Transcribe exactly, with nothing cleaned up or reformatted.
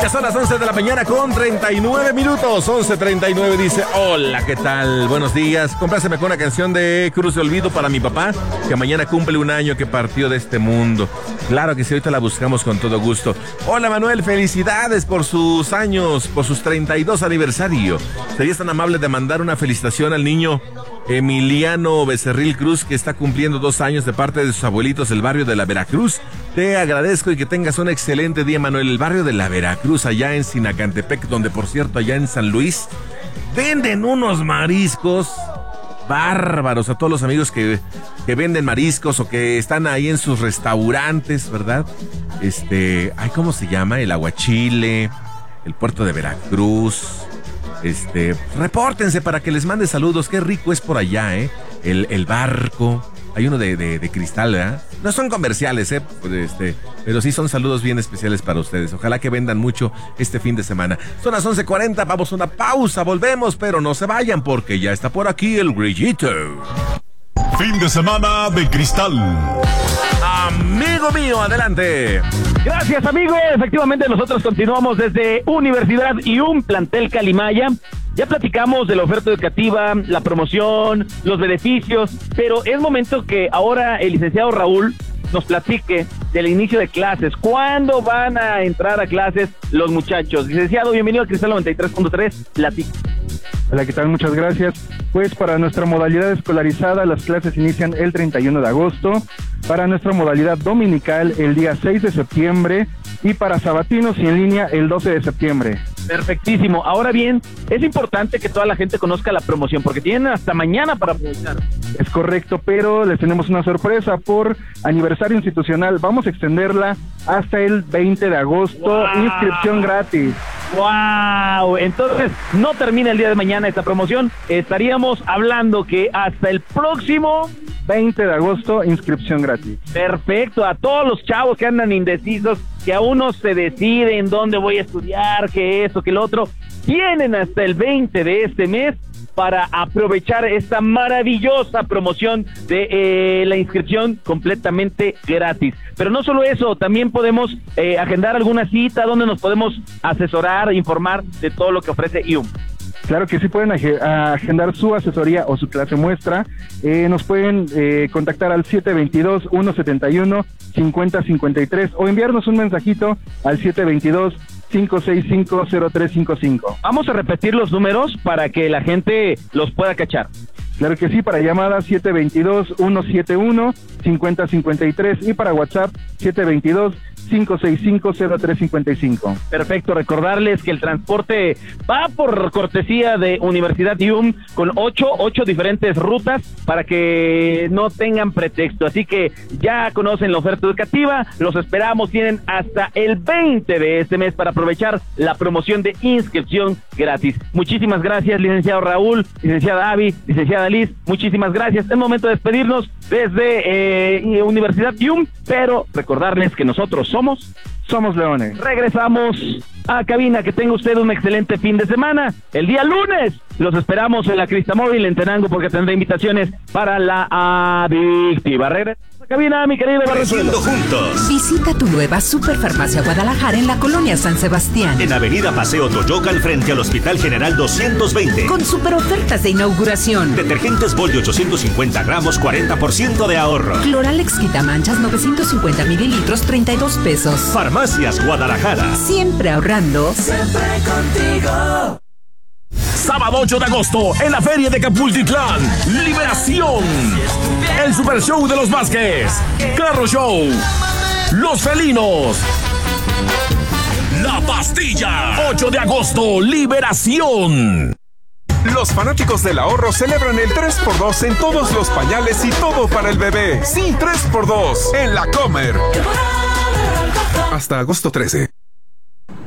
Ya son las once de la mañana con treinta y nueve minutos. once treinta y nueve dice, hola, ¿qué tal? Buenos días. Compláceme con una canción de Cruz de Olvido para mi papá, que mañana cumple un año que partió de este mundo. Claro que sí, ahorita la buscamos con todo gusto. Hola, Manuel, felicidades por sus años, por sus treinta y dos aniversario. ¿Serías tan amable de mandar una felicitación al niño Emiliano Becerril Cruz, que está cumpliendo dos años, de parte de sus abuelitos del barrio de la Veracruz? Te agradezco y que tengas un excelente día, Manuel. El barrio de la Veracruz, allá en Sinacantepec, donde, por cierto, allá en San Luis, venden unos mariscos bárbaros. A todos los amigos que, que venden mariscos o que están ahí en sus restaurantes, ¿verdad? Este, ay, ¿cómo se llama? El Aguachile, el puerto de Veracruz. Este, repórtense para que les mande saludos. Qué rico es por allá, ¿eh? El, el barco. Hay uno de, de, de cristal, ¿verdad? No son comerciales, ¿eh? Este, pero sí son saludos bien especiales para ustedes. Ojalá que vendan mucho este fin de semana. Son las once cuarenta, vamos a una pausa, volvemos, pero no se vayan porque ya está por aquí el Grillito. Fin de semana de cristal. Amigo mío, adelante. Gracias, amigo. Efectivamente, nosotros continuamos desde Universidad I U M, plantel Calimaya. Ya platicamos de la oferta educativa, la promoción, los beneficios, pero es momento que ahora el licenciado Raúl nos platique del inicio de clases. ¿Cuándo van a entrar a clases los muchachos? Licenciado, bienvenido a Cristal noventa y tres punto tres, platique. Hola, ¿qué tal? Muchas gracias. Pues para nuestra modalidad escolarizada, las clases inician el treinta y uno de agosto. Para nuestra modalidad dominical, el día seis de septiembre. Y para sabatinos y en línea, el doce de septiembre. Perfectísimo. Ahora bien, es importante que toda la gente conozca la promoción, porque tienen hasta mañana para aprovechar. Es correcto, pero les tenemos una sorpresa. Por aniversario institucional, vamos a extenderla hasta el veinte de agosto. Wow. Inscripción gratis. ¡Wow! Entonces, no termina el día de mañana esta promoción. Estaríamos hablando que hasta el próximo veinte de agosto, inscripción gratis. Perfecto. A todos los chavos que andan indecisos, que aún no se deciden dónde voy a estudiar, que eso, que lo otro, tienen hasta el veinte de este mes para aprovechar esta maravillosa promoción de eh, la inscripción completamente gratis. Pero no solo eso, también podemos eh, agendar alguna cita donde nos podemos asesorar, informar de todo lo que ofrece I U M. Claro que sí, pueden agendar su asesoría o su clase muestra. Eh, nos pueden eh, contactar al siete veintidós, ciento setenta y uno, cincuenta cincuenta y tres o enviarnos un mensajito al siete veintidós, cinco seis cinco, cero tres cinco cinco. Vamos a repetir los números para que la gente los pueda cachar. Claro que sí, para llamada siete veintidós, ciento setenta y uno, cincuenta cincuenta y tres y para WhatsApp siete veintidós, cinco seis cinco, cero tres cinco cinco. Perfecto, recordarles que el transporte va por cortesía de Universidad I U M con ocho, ocho diferentes rutas para que no tengan pretexto. Así que ya conocen la oferta educativa, los esperamos, tienen hasta el veinte de este mes para aprovechar la promoción de inscripción gratis. Muchísimas gracias, licenciado Raúl, licenciada Avi, licenciada Liz, muchísimas gracias. Es momento de despedirnos desde eh, Universidad I U M, pero recordarles que nosotros somos, somos Leones. Regresamos a cabina. Que tenga usted un excelente fin de semana. El día lunes los esperamos en la Cristamóvil en Tenango, porque tendrá invitaciones para la adictiva. Regresamos a cabina, mi querido Creciendo juntos. Visita tu nueva Superfarmacia Guadalajara en la colonia San Sebastián. En Avenida Paseo Toyocan, frente al Hospital General doscientos veinte. Con super ofertas de inauguración. Detergentes Bol de ochocientos cincuenta gramos, cuarenta por ciento de ahorro. Cloralex Quitamanchas novecientos cincuenta mililitros, treinta y dos pesos. Farmacias Guadalajara. Siempre ahorrando. Siempre contigo. Sábado ocho de agosto, en la Feria de Capultitlán, Liberación. El Super Show de los Vázquez. Carro Show. Los Felinos. La Pastilla. ocho de agosto, Liberación. Los fanáticos del ahorro celebran el tres por dos en todos los pañales y todo para el bebé. Sí, tres por dos en La Comer. Hasta agosto trece.